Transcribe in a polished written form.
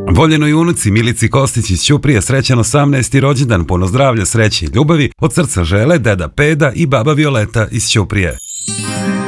Voljenoj unuci Milici Kostić iz Ćuprije srećan 18. rođendan, puno zdravlja, sreće i ljubavi, od srca žele deda Peda i baba Violeta iz Ćuprije.